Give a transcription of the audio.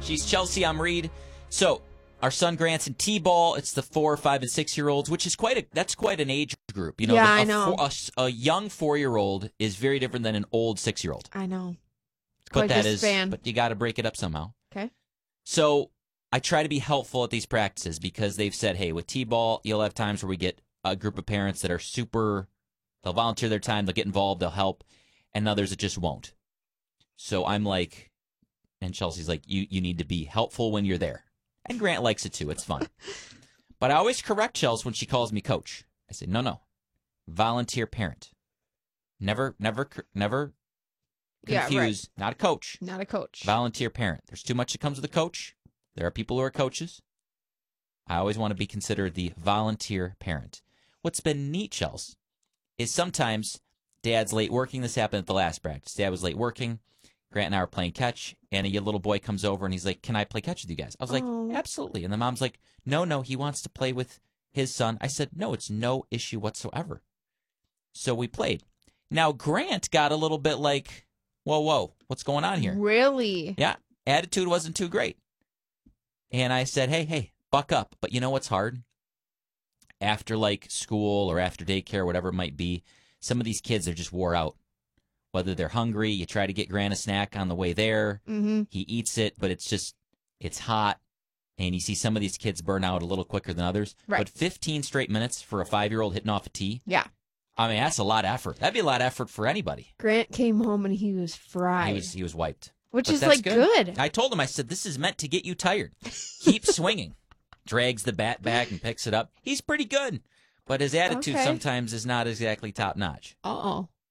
She's Chelsea. I'm Reed. So our son Grant's in T-ball. It's the 4, 5, and 6-year-olds, which is quite an age group. You know, yeah, I know. A young 4-year-old is very different than an old 6-year-old. I know. But but you got to break it up somehow. Okay. So I try to be helpful at these practices because they've said, hey, with T-ball, you'll have times where we get a group of parents that are they'll volunteer their time, they'll get involved, they'll help, and others that just won't. So I'm like, and Chelsea's like, you need to be helpful when you're there. And Grant likes it too. It's fun. But I always correct Chelsea when she calls me coach. I say, no, volunteer parent. Never confuse. Yeah, right. Not a coach. Not a coach. Volunteer parent. There's too much that comes with a coach. There are people who are coaches. I always want to be considered the volunteer parent. What's been neat, Chelsea, is sometimes Dad's late working. This happened at the last practice. Dad was late working. Grant and I were playing catch, and a little boy comes over, and he's like, can I play catch with you guys? I was like, absolutely. And the mom's like, no, he wants to play with his son. I said, no, it's no issue whatsoever. So we played. Now, Grant got a little bit like, whoa, what's going on here? Really? Yeah, attitude wasn't too great. And I said, hey, buck up. But you know what's hard? After like school or after daycare, or whatever it might be, some of these kids are just wore out. Whether they're hungry, you try to get Grant a snack on the way there. Mm-hmm. He eats it, but it's hot. And you see some of these kids burn out a little quicker than others. Right. But 15 straight minutes for a 5-year-old hitting off a tee? Yeah. I mean, that's a lot of effort. That'd be a lot of effort for anybody. Grant came home and he was fried. He was wiped. Which But is that's like good. I told him, I said, this is meant to get you tired. Keep swinging. Drags the bat back and picks it up. He's pretty good. But his attitude sometimes is not exactly top notch. Uh-oh.